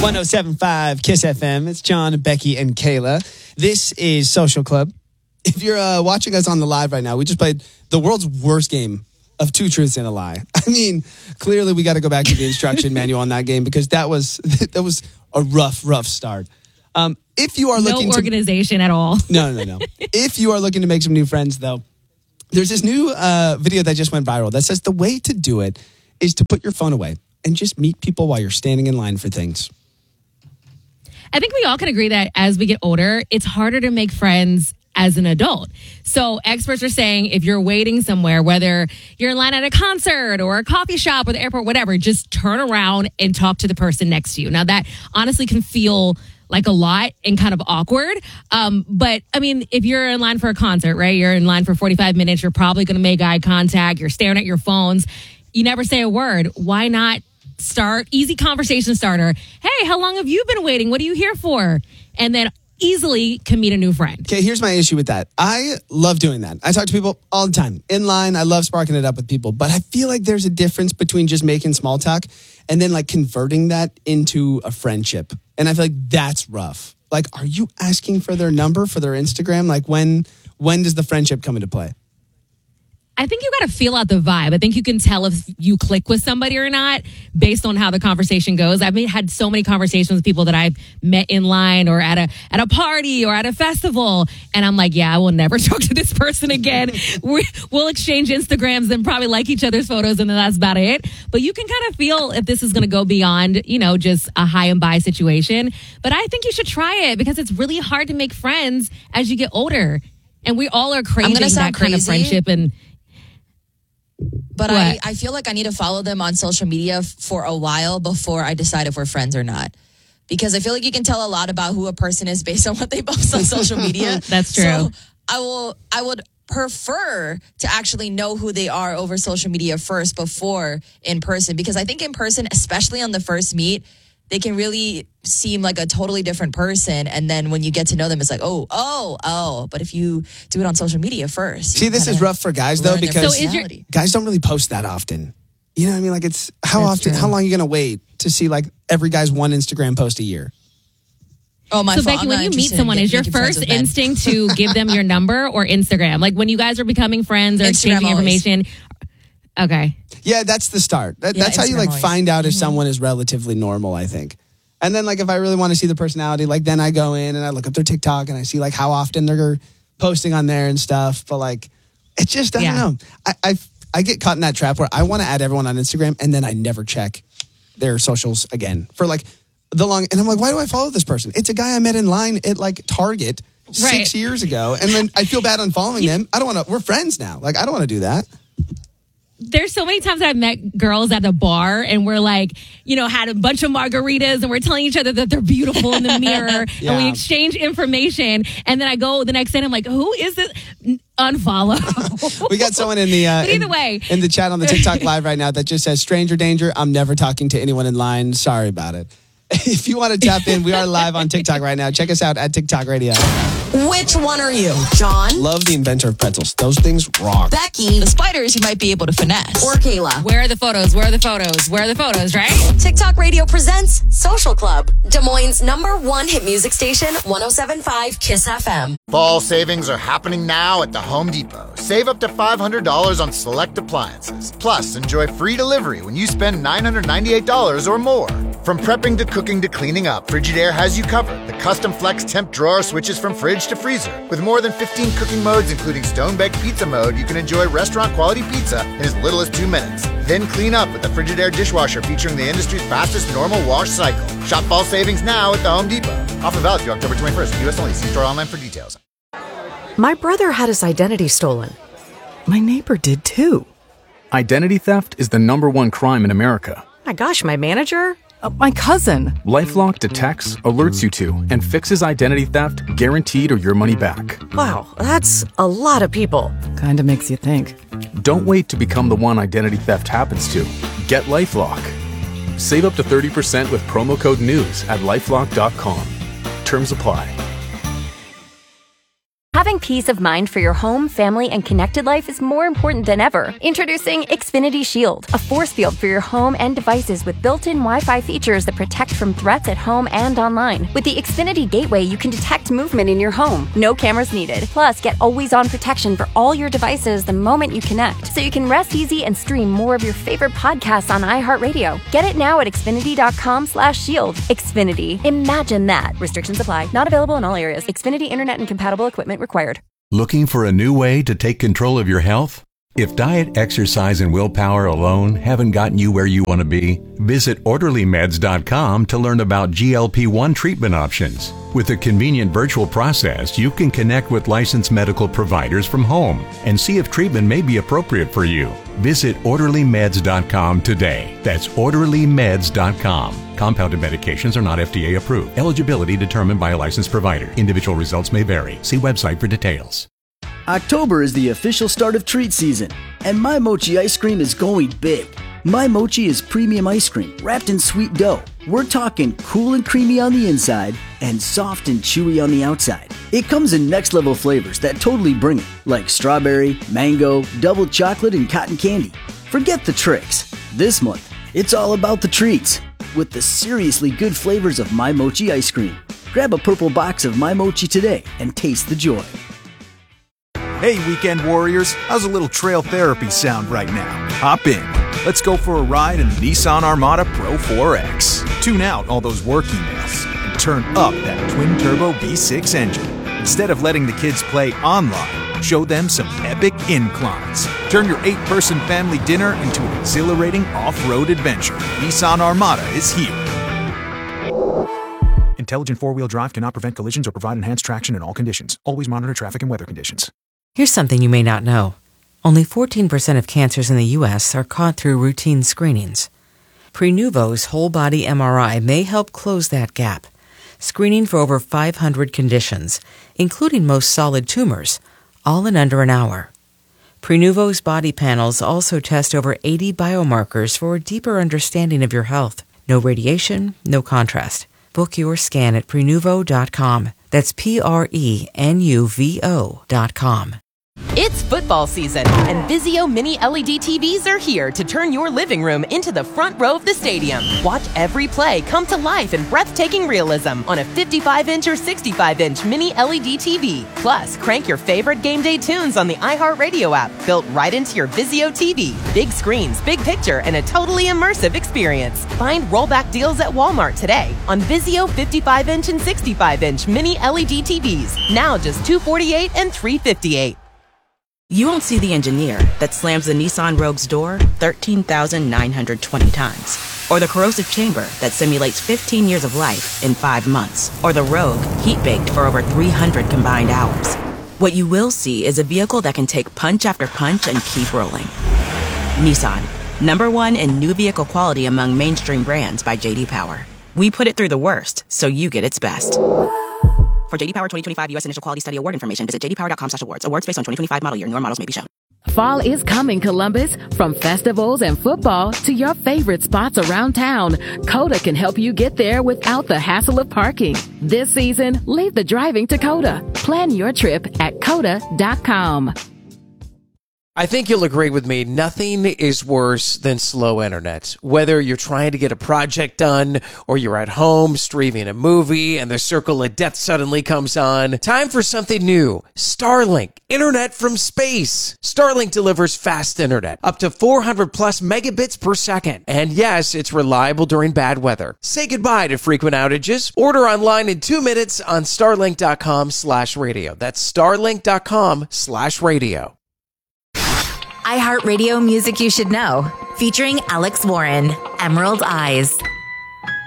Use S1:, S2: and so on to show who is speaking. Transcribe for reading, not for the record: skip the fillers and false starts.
S1: 107.5 Kiss FM. It's John, Becky, and Kayla. This is Social Club. If you're watching us on the live right now, we just played the world's worst game of two truths and a lie. I mean, clearly we got to go back to the instruction manual on that game because that was a rough start. If you are looking
S2: no organization at all.
S1: No. If you are looking to make some new friends, though, there's this new video that just went viral that says the way to do it is to put your phone away and just meet people while you're standing in line for things.
S2: I think we all can agree that as we get older, it's harder to make friends as an adult. So experts are saying if you're waiting somewhere, whether you're in line at a concert or a coffee shop or the airport, whatever, just turn around and talk to the person next to you. Now that honestly can feel like a lot and kind of awkward. But I mean, if you're in line for a concert, right? You're in line for 45 minutes. You're probably going to make eye contact. You're staring at your phones. You never say a word. Why not start easy conversation starter? Hey, how long have you been waiting? What are you here for? And then easily can meet a new friend.
S1: Okay, here's my issue with that. I love doing that. I talk to people all the time. In line, I love sparking it up with people. But I feel like there's a difference between just making small talk and then like converting that into a friendship. And I feel like that's rough. Like, are you asking for their number, for their Instagram? Like, when does the friendship come into play?
S2: I think you got to feel out the vibe. I think you can tell if you click with somebody or not based on how the conversation goes. I've had so many conversations with people that I've met in line or at a party or at a festival. And I'm like, yeah, I will never talk to this person again. We'll exchange Instagrams and probably like each other's photos and then that's about it. But you can kind of feel if this is going to go beyond, just a high and by situation. But I think you should try it because it's really hard to make friends as you get older. And we all are craving that kind of friendship
S3: But I feel like I need to follow them on social media for a while before I decide if we're friends or not. Because I feel like you can tell a lot about who a person is based on what they post on social media.
S2: That's true.
S3: So I would prefer to actually know who they are over social media first before in person. Because I think in person, especially on the first meet, they can really seem like a totally different person. And then when you get to know them, it's like, oh. But if you do it on social media first.
S1: See, this is rough for guys, though, because guys don't really post that often. You know what I mean? Like, it's how long are you going to wait to see, like, every guy's one Instagram post a year?
S3: Oh, my
S2: fault. Becky, when you meet someone, is your first instinct to give them your number or Instagram? Like, when you guys are becoming friends or exchanging information? Okay.
S1: Yeah, that's the start. That's how you find out if someone is relatively normal, I think. And then if I really want to see the personality, then I go in and I look up their TikTok and I see how often they're posting on there and stuff. But it's just, I don't know. I get caught in that trap where I want to add everyone on Instagram and then I never check their socials again for the long. And I'm like, why do I follow this person? It's a guy I met in line at Target 6 years ago. And then I feel bad unfollowing them. I don't want to, we're friends now. I don't want to do that.
S2: There's so many times I've met girls at a bar and we're had a bunch of margaritas and we're telling each other that they're beautiful in the mirror and we exchange information. And then I go the next day and I'm like, who is this? Unfollow.
S1: We got someone in the
S2: either way
S1: in the chat on the TikTok live right now that just says stranger danger. I'm never talking to anyone in line. Sorry about it. If you want to tap in, we are live on TikTok right now. Check us out at TikTok Radio.
S4: Which one are you, John?
S1: Love the inventor of pretzels. Those things rock.
S4: Becky.
S3: The spiders you might be able to finesse.
S4: Or Kayla.
S2: Where are the photos? Where are the photos? Where are the photos, right?
S4: TikTok Radio presents Social Club, Des Moines' #1 hit music station, 107.5 Kiss FM.
S5: Fall savings are happening now at the Home Depot. Save up to $500 on select appliances. Plus, enjoy free delivery when you spend $998 or more. From prepping to cooking to cleaning up, Frigidaire has you covered. The custom flex temp drawer switches from fridge to freezer. With more than 15 cooking modes, including stone-baked pizza mode, you can enjoy restaurant-quality pizza in as little as 2 minutes. Then clean up with the Frigidaire dishwasher featuring the industry's fastest normal wash cycle. Shop fall savings now at the Home Depot. Offer valid through October 21st. U.S. only. See store online for details.
S6: My brother had his identity stolen.
S7: My neighbor did too. Identity theft is the #1 crime in America.
S6: My gosh, my manager?
S7: My cousin. LifeLock detects, alerts you to, and fixes identity theft guaranteed or your money back.
S6: Wow, that's a lot of people.
S7: Kinda makes you think. Don't wait to become the one identity theft happens to. Get LifeLock. Save up to 30% with promo code NEWS at LifeLock.com. Terms apply.
S8: Having Securing peace of mind for your home, family, and connected life is more important than ever. Introducing Xfinity Shield, a force field for your home and devices with built-in Wi-Fi features that protect from threats at home and online. With the Xfinity Gateway, you can detect movement in your home. No cameras needed. Plus, get always-on protection for all your devices the moment you connect, so you can rest easy and stream more of your favorite podcasts on iHeartRadio. Get it now at Xfinity.com/shield. Xfinity. Imagine that. Restrictions apply. Not available in all areas. Xfinity Internet and compatible equipment required.
S9: Looking for a new way to take control of your health? If diet, exercise, and willpower alone haven't gotten you where you want to be, visit OrderlyMeds.com to learn about GLP-1 treatment options. With a convenient virtual process, you can connect with licensed medical providers from home and see if treatment may be appropriate for you. Visit OrderlyMeds.com today. That's OrderlyMeds.com. Compounded medications are not FDA approved. Eligibility determined by a licensed provider. Individual results may vary. See website for details.
S10: October is the official start of treat season, and My Mochi ice cream is going big. My Mochi is premium ice cream wrapped in sweet dough. We're talking cool and creamy on the inside and soft and chewy on the outside. It comes in next level flavors that totally bring it, like strawberry, mango, double chocolate, and cotton candy. Forget the tricks. This month, it's all about the treats with the seriously good flavors of My Mochi ice cream. Grab a purple box of My Mochi today and taste the joy.
S11: Hey, weekend warriors, how's a little trail therapy sound right now? Hop in. Let's go for a ride in the Nissan Armada Pro 4X. Tune out all those work emails and turn up that twin-turbo V6 engine. Instead of letting the kids play online, show them some epic inclines. Turn your 8-person family dinner into an exhilarating off-road adventure. Nissan Armada is here. Intelligent four-wheel drive cannot prevent collisions or provide enhanced traction in all conditions. Always monitor traffic and weather conditions.
S12: Here's something you may not know. Only 14% of cancers in the U.S. are caught through routine screenings. Prenuvo's whole-body MRI may help close that gap, screening for over 500 conditions, including most solid tumors, all in under an hour. Prenuvo's body panels also test over 80 biomarkers for a deeper understanding of your health. No radiation, no contrast. Book your scan at Prenuvo.com. That's Prenuvo.com.
S13: It's football season, and Vizio Mini LED TVs are here to turn your living room into the front row of the stadium. Watch every play come to life in breathtaking realism on a 55-inch or 65-inch Mini LED TV. Plus, crank your favorite game day tunes on the iHeartRadio app, built right into your Vizio TV. Big screens, big picture, and a totally immersive experience. Find rollback deals at Walmart today on Vizio 55-inch and 65-inch Mini LED TVs. Now just $248 and $358.
S14: You won't see the engineer that slams the Nissan Rogue's door 13,920 times. Or the corrosive chamber that simulates 15 years of life in 5 months. Or the Rogue heat-baked for over 300 combined hours. What you will see is a vehicle that can take punch after punch and keep rolling. Nissan, #1 in new vehicle quality among mainstream brands by J.D. Power. We put it through the worst, so you get its best. For J.D. Power 2025 U.S. Initial Quality Study Award information, visit jdpower.com/awards. Awards based on 2025 model year. Newer models may be shown.
S15: Fall is coming, Columbus. From festivals and football to your favorite spots around town, Coda can help you get there without the hassle of parking. This season, leave the driving to Coda. Plan your trip at Coda.com.
S16: I think you'll agree with me, nothing is worse than slow internet. Whether you're trying to get a project done or you're at home streaming a movie and the circle of death suddenly comes on, time for something new. Starlink, internet from space. Starlink delivers fast internet, up to 400 plus megabits per second. And yes, it's reliable during bad weather. Say goodbye to frequent outages. Order online in 2 minutes on starlink.com/radio. That's starlink.com/radio.
S17: iHeartRadio Music You Should Know, featuring Alex Warren, Emerald Eyes.